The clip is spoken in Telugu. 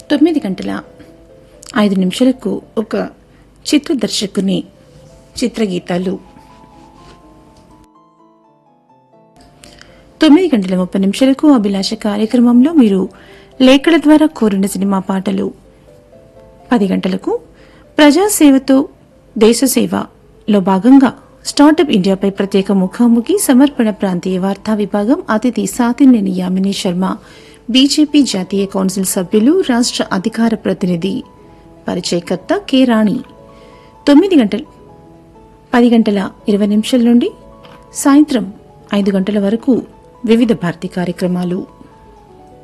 9:05 ఒక చిత్ర దర్శకుని చిత్రగీతాలు. 9:30 అభిలాష కార్యక్రమంలో మీరు లేఖల ద్వారా కోరిన సినిమా పాటలు. 10 గంటలకు ప్రజాసేవతో దేశసేవలో భాగంగా స్టార్టప్ ఇండియాపై ప్రత్యేక ముఖాముఖి సమర్పణ ప్రాంతీయ వార్తా విభాగం అతిథి సాతినేని యామిని శర్మ, బీజేపీ జాతీయ కౌన్సిల్ సభ్యులు, రాష్ట్ర అధికార ప్రతినిధి. పరిచయకర్త కె రాణి. 10:20 నుండి సాయంత్రం 5 గంటల వరకు వివిధ భారతి కార్యక్రమాలు.